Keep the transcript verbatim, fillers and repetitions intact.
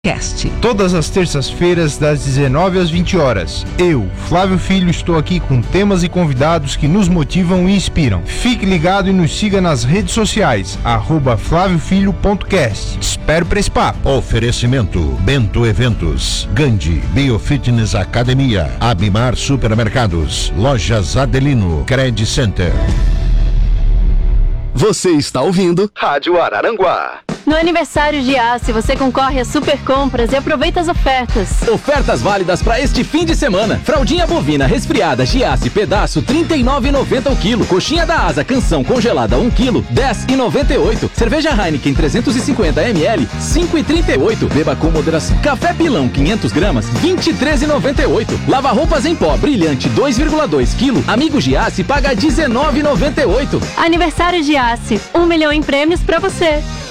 Cast. Todas as terças-feiras, das dezenove às vinte horas. Eu, Flávio Filho, estou aqui com temas e convidados que nos motivam e inspiram. Fique ligado e nos siga nas redes sociais, arroba flávio filho ponto cast. Espero para esse papo. Oferecimento, Bento Eventos, Gandhi, Biofitness Academia, Abimar Supermercados, Lojas Adelino, Credit Center. Você está ouvindo Rádio Araranguá. No aniversário de Giasse, você concorre a super compras e aproveita as ofertas. Ofertas válidas para este fim de semana. Fraldinha bovina resfriada Giasse pedaço trinta e nove reais e noventa centavos o quilo. Coxinha da Asa canção congelada um quilo, dez reais e noventa e oito centavos. Cerveja Heineken trezentos e cinquenta mililitros, cinco reais e trinta e oito centavos. Beba com moderação. Café Pilão quinhentas gramas, vinte e três reais e noventa e oito centavos. Lava roupas em pó brilhante dois vírgula dois quilos. Amigo Giasse paga dezenove reais e noventa e oito centavos. Aniversário Giasse, um milhão em prêmios para você.